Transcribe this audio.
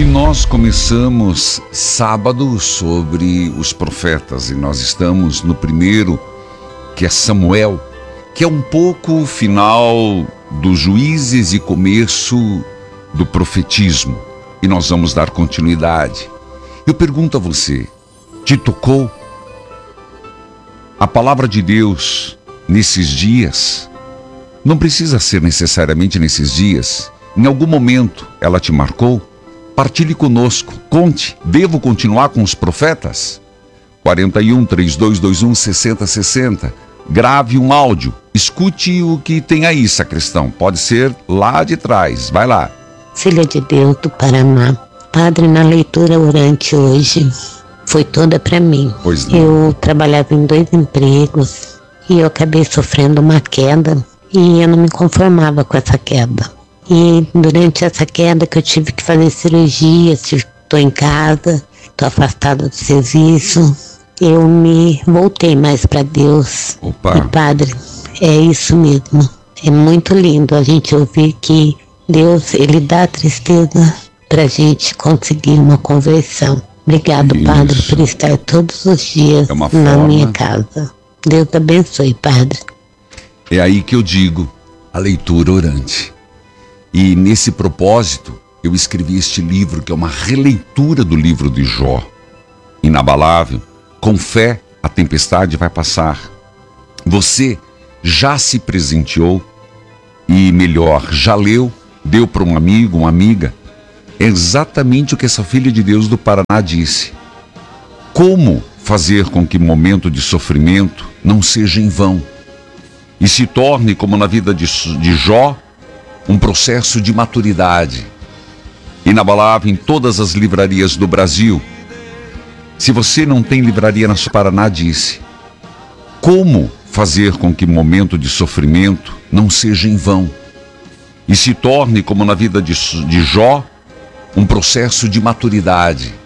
E nós começamos sábado sobre os profetas, e nós estamos no primeiro, que é Samuel, que é um pouco o final dos Juízes e começo do profetismo. E nós vamos dar continuidade. Eu pergunto a você, te tocou a palavra de Deus nesses dias? Não precisa ser necessariamente nesses dias. Em algum momento ela te marcou? Partilhe conosco, conte, devo continuar com os profetas? 41-3221-6060, grave um áudio, escute o que tem aí, sacristão, pode ser lá de trás, vai lá. Filha de Deus do Paraná, Padre, na leitura orante hoje, foi toda para mim. Pois não. Eu trabalhava em 2 empregos e eu acabei sofrendo uma queda e eu não me conformava com essa queda. E durante essa queda que eu tive que fazer cirurgia, estou em casa, estou afastada do serviço, eu me voltei mais para Deus. Opa. E Padre, é isso mesmo. É muito lindo a gente ouvir que Deus, Ele dá tristeza para a gente conseguir uma conversão. Obrigado, Isso. Padre, por estar todos os dias É uma na forma. minha casa. Deus abençoe, Padre. É aí que eu digo, a leitura orante. E nesse propósito, eu escrevi este livro, que é uma releitura do livro de Jó. Inabalável, com fé, a tempestade vai passar. Você já se presenteou e, melhor, já leu, deu para um amigo, uma amiga? É exatamente o que essa filha de Deus do Paraná disse. Como fazer com que momento de sofrimento não seja em vão e se torne, como na vida de Jó, um processo de maturidade. Inabalável em todas as livrarias do Brasil. Se você não tem livraria na sua Paraná, disse: como fazer com que momento de sofrimento não seja em vão e se torne, como na vida de Jó, um processo de maturidade.